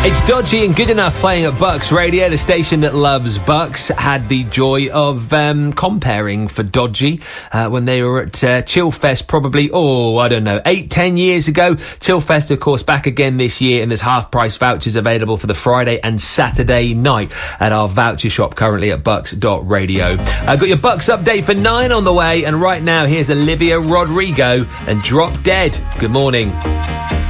It's Dodgy and Good Enough playing at Bucks Radio, the station that loves Bucks. Had the joy of comparing for Dodgy when they were at Chillfest probably, 8-10 years ago. Chillfest, of course, back again this year, and there's half-price vouchers available for the Friday and Saturday night at our voucher shop currently at bucks.radio. Got your Bucks update for 9 on the way, and right now here's Olivia Rodrigo and Drop Dead. Good morning.